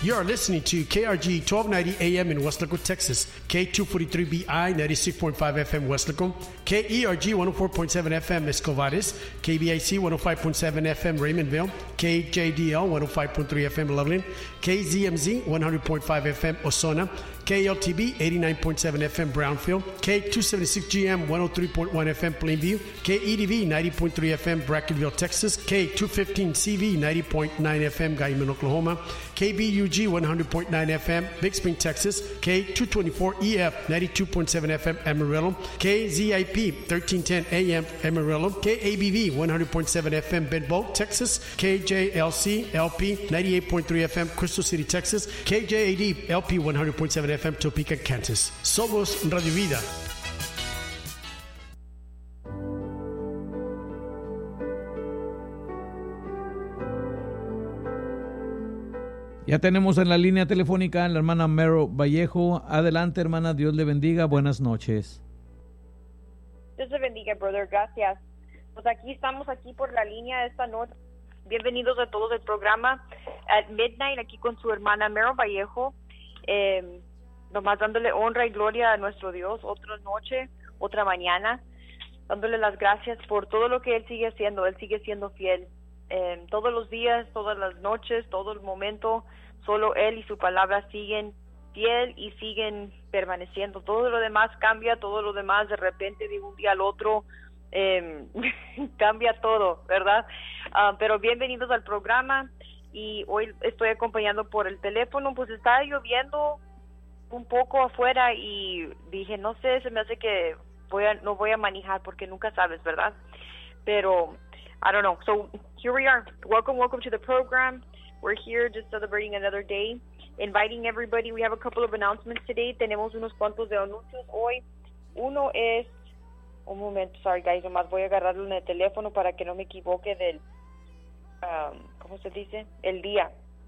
You are listening to KRG 1290 AM in Weslaco, Texas, K243BI 96.5 FM Weslaco, KERG 104.7 FM Escovares, KBIC 105.7 FM Raymondville, KJDL 105.3 FM Loveland, KZMZ 100.5 FM Osona, KLTB 89.7 FM Brownfield, K276GM 103.1 FM Plainview, KEDV 90.3 FM Brackenville, Texas, K215CV 90.9 FM Guyman, Oklahoma, KBUG 100.9 FM Big Spring, Texas, K224EF 92.7 FM Amarillo, KZIP 1310 AM Amarillo, KABV 100.7 FM Bedboe, Texas, KJLC LP 98.3 FM Crystal City, Texas, KJAD LP 100.7 FM Topeka, Kansas. Somos Radio Vida. Ya tenemos en la línea telefónica a la hermana Meryl Vallejo. Adelante, hermana, Dios le bendiga. Buenas noches. Dios le bendiga, brother. Gracias. Pues aquí estamos por la línea esta noche. Bienvenidos a todos al programa at midnight, aquí con su hermana Meryl Vallejo. Nomás dándole honra y gloria a nuestro Dios, otra noche, otra mañana, dándole las gracias por todo lo que Él sigue haciendo. Él sigue siendo fiel. Todos los días, todas las noches, todo el momento, solo Él y su palabra siguen fiel y siguen permaneciendo. Todo lo demás cambia, todo lo demás de repente de un día al otro cambia todo, ¿verdad? Pero bienvenidos al programa y hoy estoy acompañando por el teléfono. Pues está lloviendo un poco afuera y dije, no sé, se me hace que no voy a manejar porque nunca sabes, ¿verdad? Pero I don't know. So here we are. Welcome to the program. We're here just celebrating another day, inviting everybody. We have a couple of announcements today. Tenemos unos cuantos de anuncios hoy. Uno es, un momento, sorry guys, nomás voy a agarrarlo en el teléfono para que no me equivoque del, ¿cómo se dice? El día.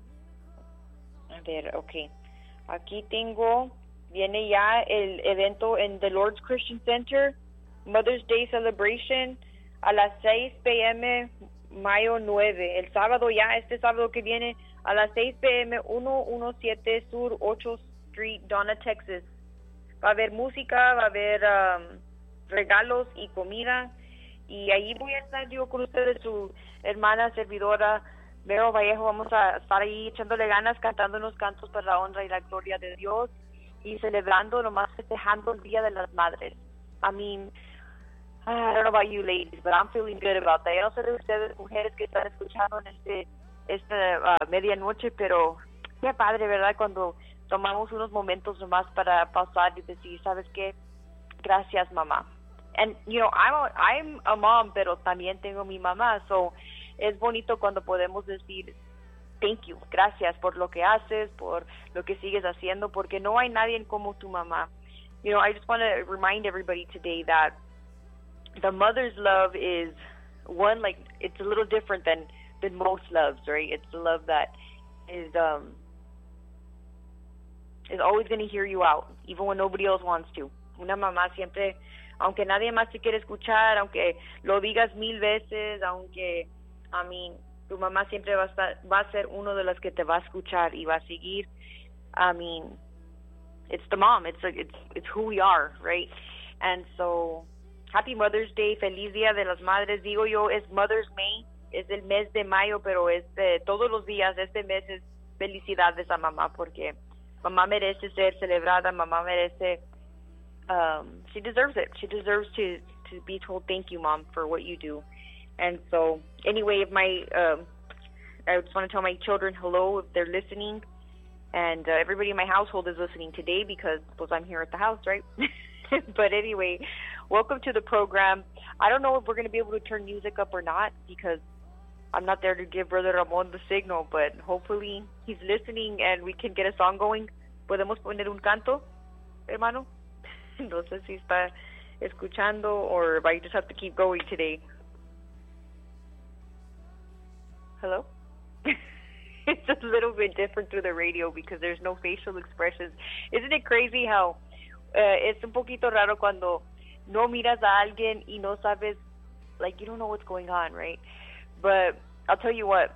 A ver, okay. Aquí viene ya el evento en The Lord's Christian Center, Mother's Day Celebration, a las 6 p.m. mayo 9. El sábado ya, este sábado que viene, a las 6 p.m. 117 Sur 8 Street, Donna, Texas. Va a haber música, va a haber regalos y comida. Y ahí voy a estar yo con ustedes, su hermana servidora Meryl Vallejo. Vamos a estar ahí echándole ganas, cantando unos cantos para la honra y la gloria de Dios y celebrando, nomás festejando el Día de las Madres. I mean, I don't know about you ladies, but I'm feeling good about that. Yo no sé de ustedes, mujeres que están escuchando en esta medianoche, pero qué padre, ¿verdad? Cuando tomamos unos momentos nomás para pausar y decir, ¿sabes qué? Gracias, mamá. And, you know, I'm a mom, pero también tengo mi mamá, so es bonito cuando podemos decir, thank you, gracias por lo que haces, por lo que sigues haciendo, porque no hay nadie como tu mamá. You know, I just want to remind everybody today that the mother's love is one, like, it's a little different than most loves, right? It's the love that is always going to hear you out, even when nobody else wants to. Una mamá siempre, aunque nadie más te quiere escuchar, aunque lo digas 1000 veces, aunque, tu mamá siempre va a ser uno de los que te va a escuchar y va a seguir. It's the mom. It's who we are, right? And so, Happy Mother's Day, feliz Día de las Madres. Digo yo, es Mother's May, es el mes de mayo, pero es de todos los días. Este mes es felicidades a mamá, porque mamá merece ser celebrada. Mamá merece, she deserves it. She deserves to be told, thank you, Mom, for what you do. And so, anyway, I just want to tell my children hello if they're listening. And everybody in my household is listening today because I'm here at the house, right? But anyway, welcome to the program. I don't know if we're going to be able to turn music up or not because I'm not there to give Brother Ramon the signal, but hopefully he's listening and we can get a song going. ¿Podemos poner un canto, hermano? No sé si está escuchando or if I just have to keep going today. Hello? It's a little bit different through the radio because there's no facial expressions. Isn't it crazy how es un poquito raro cuando no miras a alguien y no sabes, like, you don't know what's going on, right? But I'll tell you what,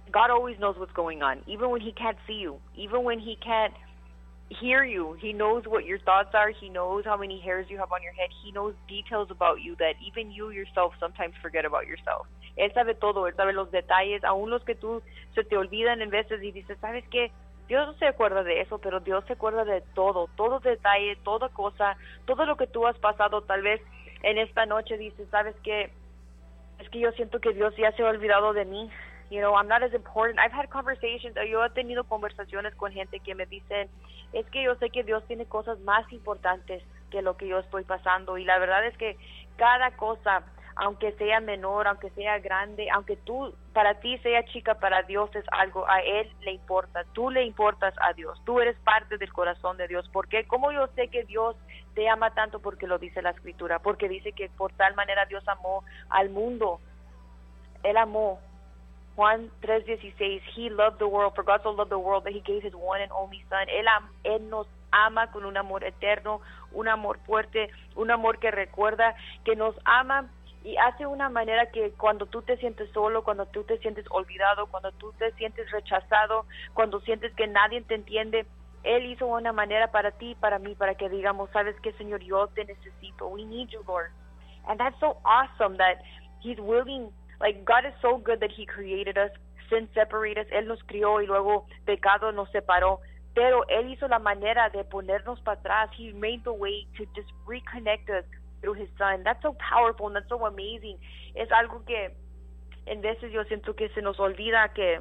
God always knows what's going on, even when he can't see you, even when he can't hear you. He knows what your thoughts are. He knows how many hairs you have on your head. He knows details about you that even you yourself sometimes forget about yourself. Él sabe todo, él sabe los detalles, aún los que tú se te olvidan en veces y dices, ¿sabes qué? Dios no se acuerda de eso, pero Dios se acuerda de todo detalle, toda cosa, todo lo que tú has pasado. Tal vez en esta noche dices, ¿sabes qué? Es que yo siento que Dios ya se ha olvidado de mí. You know, I'm not as important. I've had conversations, yo he tenido conversaciones con gente que me dicen, es que yo sé que Dios tiene cosas más importantes que lo que yo estoy pasando. Y la verdad es que cada cosa, aunque sea menor, aunque sea grande, aunque para ti sea chica, para Dios es algo, a Él le importa. Tú le importas a Dios. Tú eres parte del corazón de Dios. ¿Por qué? ¿Cómo yo sé que Dios te ama tanto? Porque lo dice la Escritura. Porque dice que por tal manera Dios amó al mundo. Él amó. Juan 3:16, He loved the world, for God so loved the world that He gave His one and only Son. Él nos ama con un amor eterno, un amor fuerte, un amor que recuerda, que nos ama y hace una manera que cuando tú te sientes solo, cuando tú te sientes olvidado, cuando tú te sientes rechazado, cuando sientes que nadie te entiende, Él hizo una manera para ti y para mí, para que digamos, ¿sabes qué, Señor? Yo te necesito. We need you, Lord. And that's so awesome that He's willing. Like, God is so good that He created us, sin separate us. Él nos crió y luego pecado nos separó. Pero Él hizo la manera de ponernos para atrás. He made the way to just reconnect us through His Son. That's so powerful and that's so amazing. Es algo que en veces yo siento que se nos olvida que,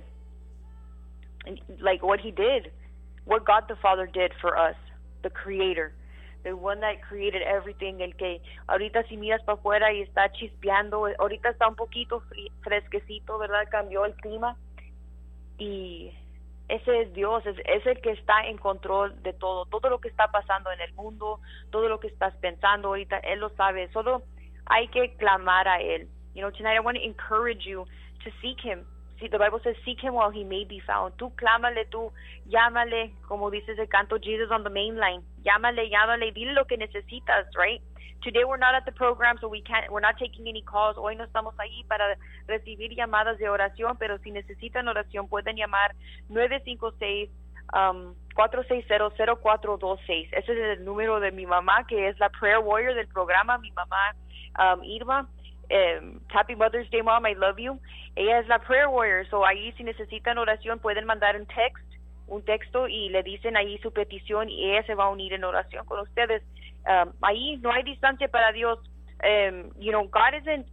like, what He did, what God the Father did for us, the Creator. The one that created everything, el que ahorita si miras para afuera y está chispeando, ahorita está un poquito fresquecito, ¿verdad? Cambió el clima y ese es Dios, es el que está en control de todo lo que está pasando en el mundo, todo lo que estás pensando ahorita, Él lo sabe, solo hay que clamar a Él. You know, tonight I want to encourage you to seek Him. See, the Bible says, seek Him while He may be found. Tú clámale, tú llámale, como dices el canto, Jesus on the main line. Llámale, dile lo que necesitas, right? Today we're not at the program, so we're not taking any calls. Hoy no estamos ahí para recibir llamadas de oración, pero si necesitan oración pueden llamar 956-460-0426. Ese es el número de mi mamá, que es la prayer warrior del programa, mi mamá Irma. Happy Mother's Day, Mom, I love you. Ella es la prayer warrior, so ahí si necesitan oración pueden mandar un texto y le dicen ahí su petición y ella se va a unir en oración con ustedes. Ahí no hay distancia para Dios. You know, God isn't,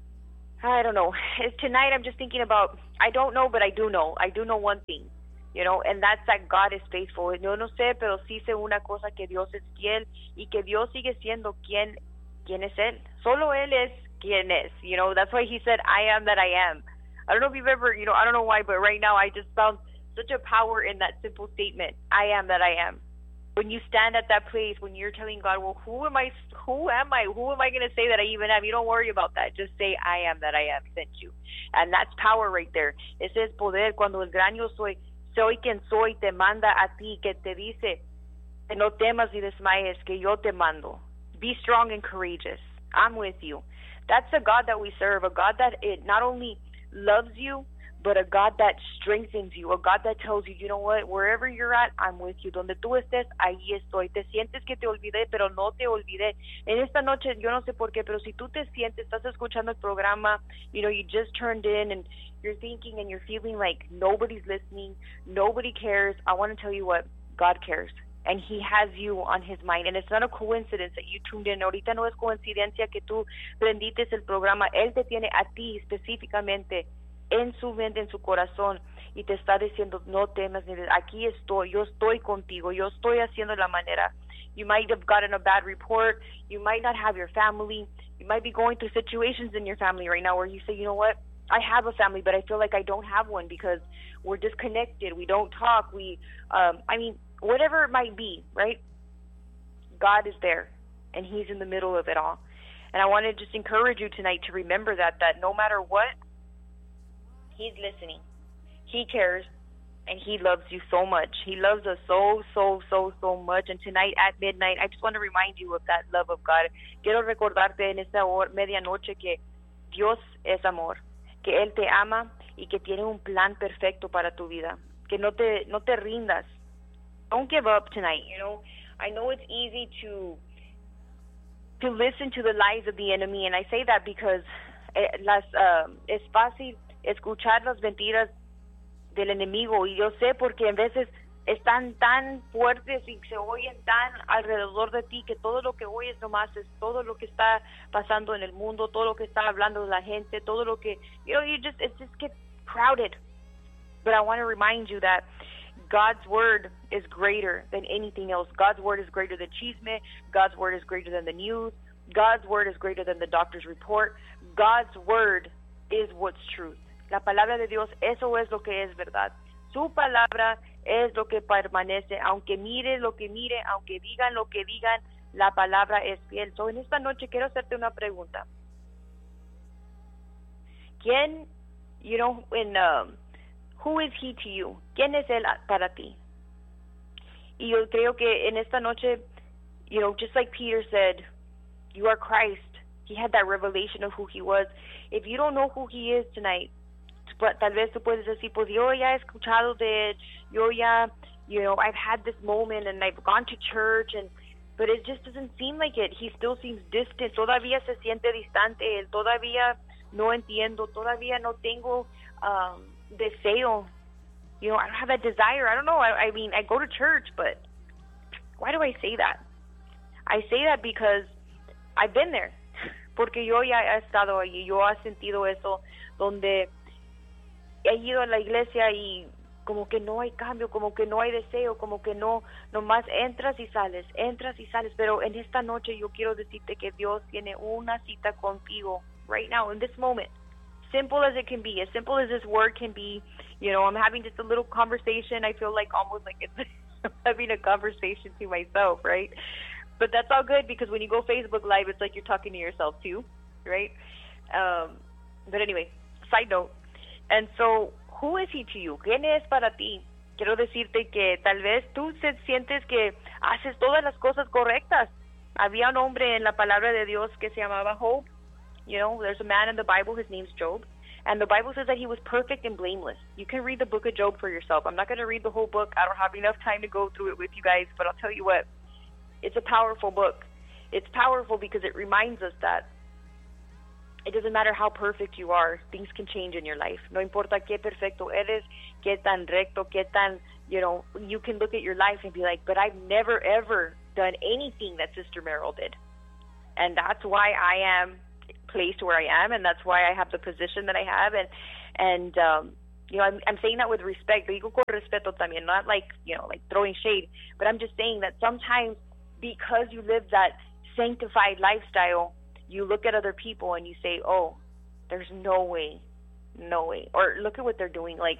I don't know. Tonight I'm just thinking about, I don't know, but I do know. I do know one thing, you know, and that's that God is faithful. Yo no sé, pero sí sé una cosa, que Dios es fiel y que Dios sigue siendo quien es Él. Solo Él es quien es, you know. That's why He said, I am that I am. I don't know if you've ever, you know, I don't know why, but right now I just found such a power in that simple statement, I am that I am. When you stand at that place, when you're telling God, well, who am I going to say that I even am? You don't worry about that. Just say, I am that I am sent you. And that's power right there. Ese es poder cuando el gran yo soy quien soy, te manda a ti, que te dice, que no temas ni desmayes, que yo te mando. Be strong and courageous. I'm with you. That's a God that we serve, a God that it not only loves you, but a God that strengthens you, a God that tells you, you know what, wherever you're at, I'm with you. Donde tú estés, ahí estoy. Te sientes que te olvidé, pero no te olvidé. En esta noche, yo no sé por qué, pero si tú te sientes, estás escuchando el programa, you know, you just turned in and you're thinking and you're feeling like nobody's listening, nobody cares, I want to tell you what, God cares. And He has you on His mind. And it's not a coincidence that you tuned in. Ahorita no es coincidencia que tú prendites el programa. Él te tiene a ti específicamente en su mente, en su corazón, y te está diciendo, no temas, aquí estoy, yo estoy contigo, yo estoy haciendo la manera. You might have gotten a bad report. You might not have your family. You might be going through situations in your family right now where you say, you know what, I have a family, but I feel like I don't have one because we're disconnected. We don't talk. Whatever it might be, right? God is there, and He's in the middle of it all. And I want to just encourage you tonight to remember that no matter what, He's listening. He cares, and He loves you so much. He loves us so, so, so, so much. And tonight at midnight, I just want to remind you of that love of God. Quiero recordarte en esta medianoche que Dios es amor, que Él te ama y que tiene un plan perfecto para tu vida. Que no te rindas. Don't give up tonight. You know, I know it's easy to listen to the lies of the enemy, and I say that because es fácil escuchar las mentiras del enemigo, y yo sé porque en veces están tan fuertes y se oyen tan alrededor de ti que todo lo que oyes nomás es todo lo que está pasando en el mundo, todo lo que está hablando la gente, todo lo que, you know, it just gets crowded. But I want to remind you that God's word is greater than anything else. God's word is greater than chisme. God's word is greater than the news. God's word is greater than the doctor's report. God's word is what's truth. La palabra de Dios, eso es lo que es verdad. Su palabra es lo que permanece, aunque mire lo que mire, aunque digan lo que digan, la palabra es fiel. So, en esta noche quiero hacerte una pregunta. ¿Quién, you know, who is he to you? ¿Quién es él para ti? Y yo creo que en esta noche, you know, just like Peter said, you are Christ. He had that revelation of who he was. If you don't know who he is tonight, tal vez tú puedes decir, pues yo ya he escuchado de él, yo ya, you know, I've had this moment and I've gone to church, but it just doesn't seem like it. He still seems distant. Todavía se siente distante. Él todavía no entiendo. Todavía no tengo deseo. You know, I don't have that desire. I don't know. I mean, I go to church, but why do I say that? I say that because I've been there. Porque yo ya he estado allí. Yo he sentido eso, donde he ido a la iglesia y como que no hay cambio, como que no hay deseo, como que no, nomás entras y sales, pero en esta noche yo quiero decirte que Dios tiene una cita contigo right now, in this moment, simple as it can be, as simple as this word can be. You know, I'm having just a little conversation. I feel like almost like it's I'm having a conversation to myself, right? But that's all good, because when you go Facebook Live, it's like you're talking to yourself too, right? But anyway, side note. And so, who is he to you? ¿Quién es para ti? Quiero decirte que tal vez tú sientes que haces todas las cosas correctas. Había un hombre en la palabra de Dios que se llamaba Job. You know, there's a man in the Bible, his name's Job. And the Bible says that he was perfect and blameless. You can read the book of Job for yourself. I'm not going to read the whole book. I don't have enough time to go through it with you guys, but I'll tell you what. It's a powerful book. It's powerful because it reminds us that it doesn't matter how perfect you are, things can change in your life. No importa qué perfecto eres, qué tan recto, qué tan, you know, you can look at your life and be like, but I've never, ever done anything that Sister Merrill did. And that's why I am placed where I am, and that's why I have the position that I have. And you know, I'm saying that with respect. Lo digo con respeto también, not like, you know, like throwing shade. But I'm just saying that sometimes because you live that sanctified lifestyle, you look at other people and you say, oh, there's no way. Or look at what they're doing. Like,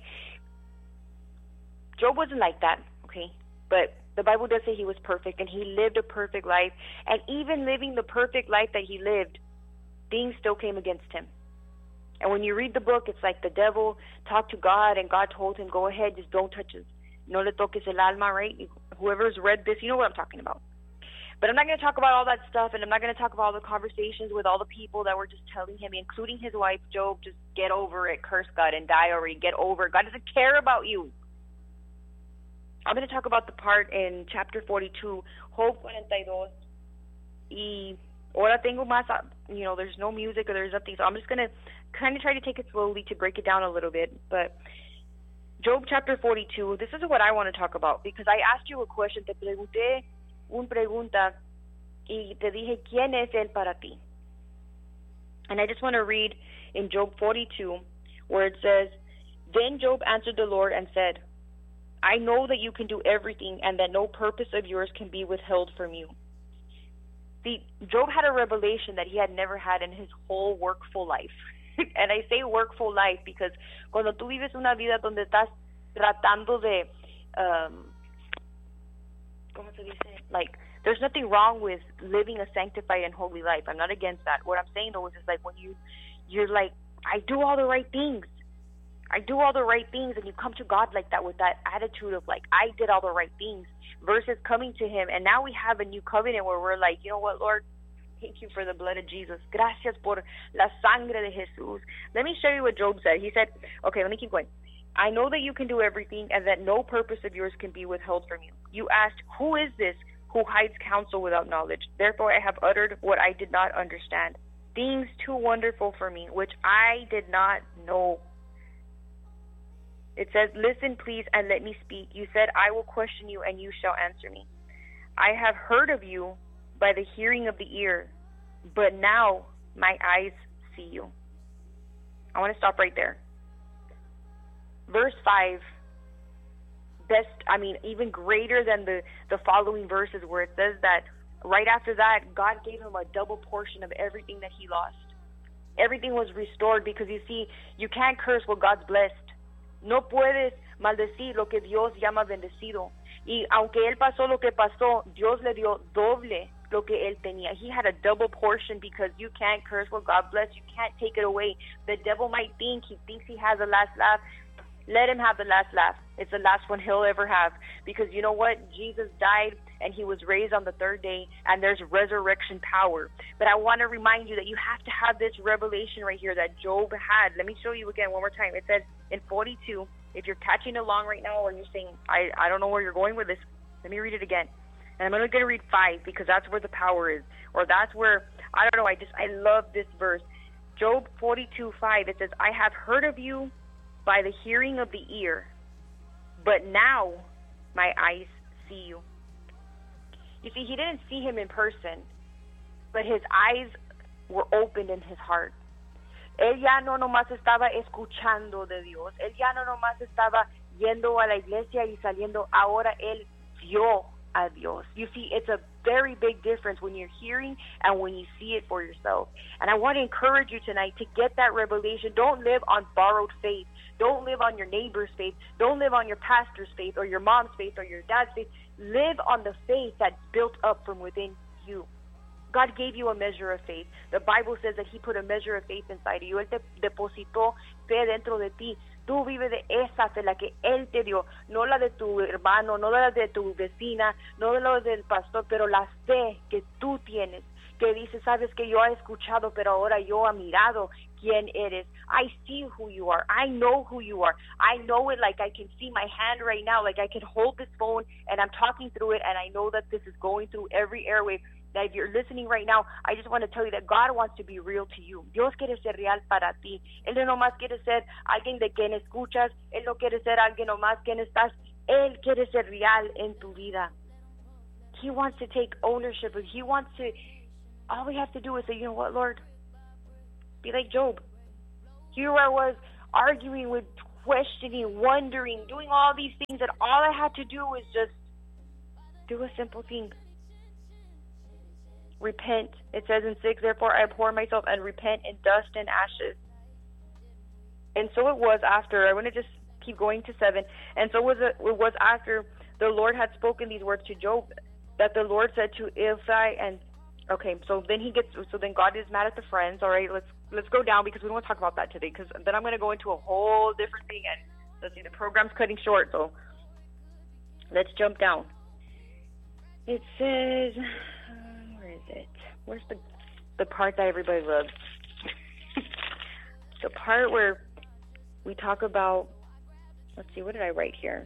Job wasn't like that, okay? But the Bible does say he was perfect, and he lived a perfect life. And even living the perfect life that he lived, things still came against him. And when you read the book, it's like the devil talked to God, and God told him, go ahead, just don't touch his, no le toques el alma, right? Whoever's read this, you know what I'm talking about. But I'm not going to talk about all that stuff, and I'm not going to talk about all the conversations with all the people that were just telling him, including his wife, Job, just get over it, curse God, and die already, get over it. God doesn't care about you. I'm going to talk about the part in chapter 42, Job 42, y ahora tengo más, you know, there's no music or there's nothing, so I'm just going to kind of try to take it slowly to break it down a little bit. But Job chapter 42, this is what I want to talk about, because I asked you a question, te pregunté una pregunta y te dije, ¿quién es él para ti? And I just want to read in Job 42 where it says, then Job answered the Lord and said, I know that you can do everything and that no purpose of yours can be withheld from you. See, Job had a revelation that he had never had in his whole workful life. And I say workful life because cuando tú vives una vida donde estás tratando de ¿cómo se dice? Like, there's nothing wrong with living a sanctified and holy life. I'm not against that. What I'm saying, though, is just like when you're like, I do all the right things. And you come to God like that with that attitude of like, I did all the right things, versus coming to him. And now we have a new covenant where we're like, you know what, Lord, Thank you for the blood of Jesus. Gracias por la sangre de Jesús. Let me show you what Job said. He said, okay, let me keep going. I know that you can do everything and that no purpose of yours can be withheld from you. You asked, who is this who hides counsel without knowledge? Therefore I have uttered what I did not understand, things too wonderful for me, which I did not know. It says, listen, please, and let me speak. You said, I will question you, and you shall answer me. I have heard of you by the hearing of the ear, but now my eyes see you. I want to stop right there. Verse 5, even greater than the following verses where it says that right after that, God gave him a double portion of everything that he lost. Everything was restored because, you see, you can't curse what God's blessed. No puedes maldecir lo que Dios llama bendecido. Y aunque él pasó lo que pasó, Dios le dio doble lo que él tenía. He had a double portion because you can't curse what God blessed. You can't take it away. The devil might think he thinks he has the last laugh. Let him have the last laugh. It's the last one he'll ever have. Because you know what? Jesus died and he was raised on the third day, and there's resurrection power. But I want to remind you that you have to have this revelation right here that Job had. Let me show you again one more time. It says in 42, if you're catching along right now or you're saying, I don't know where you're going with this, let me read it again. And I'm only going to read 5 because that's where the power is. Or that's where, I don't know, I love this verse. Job 42:5, it says, I have heard of you by the hearing of the ear, but now my eyes see you. You see, he didn't see him in person, but his eyes were opened in his heart. Él ya no nomás estaba escuchando de Dios. Él ya no nomás estaba yendo a la iglesia y saliendo. Ahora él vio a Dios. You see, it's a very big difference when you're hearing and when you see it for yourself. And I want to encourage you tonight to get that revelation. Don't live on borrowed faith. Don't live on your neighbor's faith. Don't live on your pastor's faith or your mom's faith or your dad's faith. Live on the faith that's built up from within you. God gave you a measure of faith. The Bible says that he put a measure of faith inside of you. Él te depositó fe dentro de ti. Tú vives de esa fe, la que Él te dio, no la de tu hermano, no la de tu vecina, no de la del pastor, pero la fe que tú tienes, que dice, sabes que yo he escuchado, pero ahora yo he mirado quién eres. I see who you are. I know who you are. I know it like I can see my hand right now, like I can hold this phone and I'm talking through it, and I know that this is going through every airwave. That if you're listening right now, I just want to tell you that God wants to be real to you. Dios quiere ser real para ti. Él no nomás quiere ser alguien de quien escuchas. Él no quiere ser alguien nomás quien estás. Él quiere ser real en tu vida. He wants to take ownership. He wants to, all we have to do is say, you know what, Lord? Be like Job. Here I was arguing with, questioning, wondering, doing all these things, and all I had to do was just do a simple thing. Repent. It says in 6, therefore I abhor myself and repent in dust and ashes. And so it was after, I want to just keep going to 7, and so it was after the Lord had spoken these words to Job, that the Lord said to Eliphaz, and okay, so then God is mad at the friends. All right, let's go down because we don't want to talk about that today, because then I'm going to go into a whole different thing, and let's see, the program's cutting short, so let's jump down. It says, where is it? Where's the part that everybody loves? The part where we talk about, let's see, what did I write here?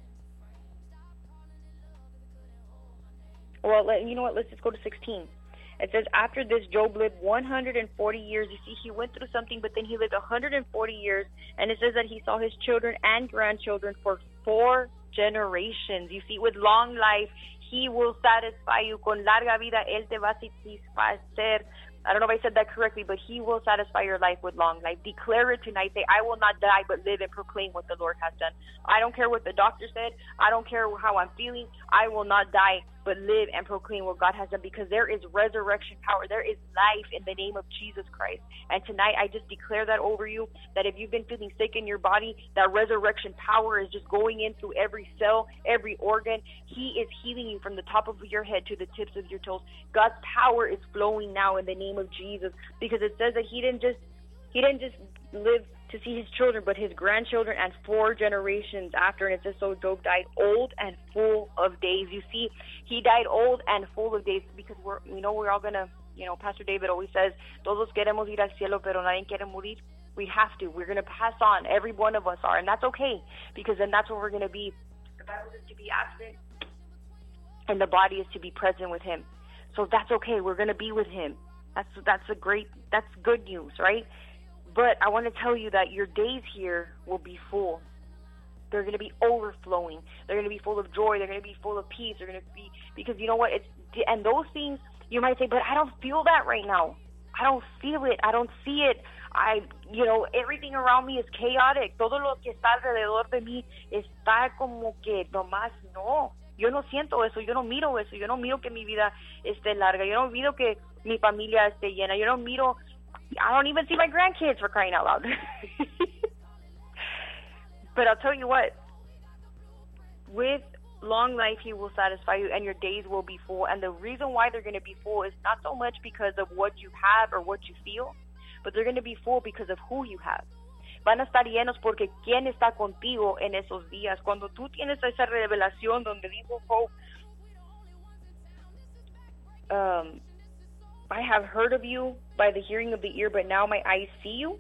Well, you know what? Let's just go to 16. It says, after this, Job lived 140 years. You see, he went through something, but then he lived 140 years. And it says that he saw his children and grandchildren for 4 generations. You see, with long life, he will satisfy you. Con larga vida, él te va a satisfacer. I don't know if I said that correctly, but he will satisfy your life with long life. Declare it tonight. Say, I will not die, but live and proclaim what the Lord has done. I don't care what the doctor said. I don't care how I'm feeling. I will not die, but live and proclaim what God has done, because there is resurrection power. There is life in the name of Jesus Christ. And tonight, I just declare that over you, that if you've been feeling sick in your body, that resurrection power is just going in through every cell, every organ. He is healing you from the top of your head to the tips of your toes. God's power is flowing now in the name of Jesus, because it says that he didn't just live to see his children, but his grandchildren and 4 generations after. And it says, so Job died old and full of days. You see, he died old and full of days, because we're all gonna, Pastor David always says, todos queremos ir al cielo, pero nadie quiere morir. We have to. We're going to pass on. Every one of us are. And that's okay, because then that's where we're going to be. The Bible is to be absent, and the body is to be present with him. So that's okay. We're going to be with him. That's good news, right? But I want to tell you that your days here will be full. They're going to be overflowing. They're going to be full of joy. They're going to be full of peace. They're going to be, because you know what? And those things, you might say, but I don't feel that right now. I don't feel it. I don't see it. Everything around me is chaotic. Todo lo que está alrededor de mí está como que nomás no. Yo no siento eso. Yo no miro eso. Yo no miro que mi vida esté larga. Yo no miro que mi familia esté llena. Yo no miro. I don't even see my grandkids, for crying out loud. But I'll tell you what. With long life, he will satisfy you, and your days will be full. And the reason why they're going to be full is not so much because of what you have or what you feel, but they're going to be full because of who you have. Van a estar llenos porque quién está contigo en esos días. Cuando tú tienes esa revelación donde dijo Hope, I have heard of you by the hearing of the ear, but now my eyes see you.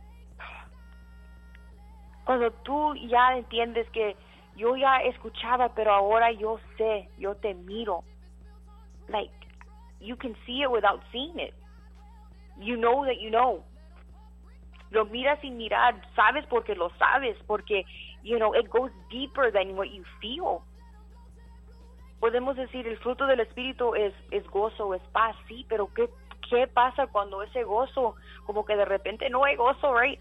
Cuando tú ya entiendes que yo ya escuchaba, pero ahora yo sé, yo te miro. Like, you can see it without seeing it. You know that you know. Lo miras sin mirar. Sabes porque lo sabes. Porque, it goes deeper than what you feel. Podemos decir, el fruto del Espíritu es gozo, es paz, sí, pero ¿qué pasa cuando ese gozo, como que de repente no hay gozo, right?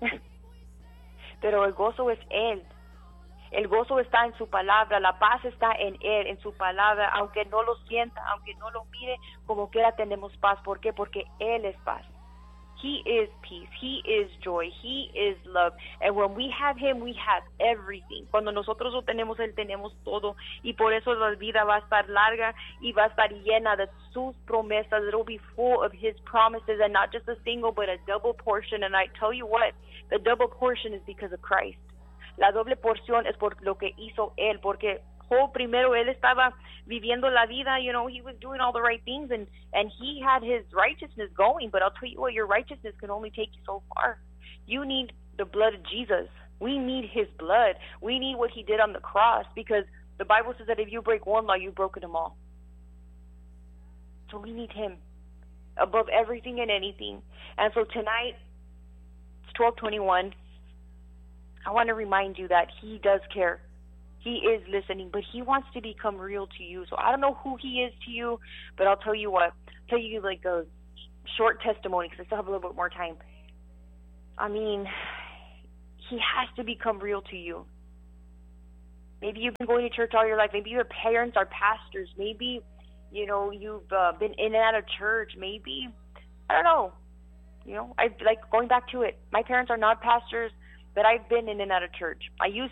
Pero el gozo es Él. El gozo está en su palabra, la paz está en Él, en su palabra, aunque no lo sienta, aunque no lo mire, como quiera tenemos paz. ¿Por qué? Porque Él es paz. He is peace, He is joy, He is love. And when we have Him, we have everything. Cuando nosotros lo tenemos, Él tenemos todo. Y por eso la vida va a estar larga y va a estar llena de sus promesas. It will be full of His promises, and not just a single, but a double portion. And I tell you what, the double portion is because of Christ. La doble porción es por lo que hizo Él, porque primero él estaba viviendo la vida, he was doing all the right things, and he had his righteousness going, but I'll tell you what, your righteousness can only take you so far. You need the blood of Jesus. We need his blood. We need what he did on the cross, because the Bible says that if you break one law, you've broken them all. So we need him above everything and anything. And so tonight, it's 12:21. I want to remind you that he does care. He is listening, but he wants to become real to you. So I don't know who he is to you, but I'll tell you what. I'll tell you like a short testimony, because I still have a little bit more time. I mean, he has to become real to you. Maybe you've been going to church all your life. Maybe your parents are pastors. Maybe, you've been in and out of church. Maybe, I don't know. I like going back to it. My parents are not pastors, but I've been in and out of church. I used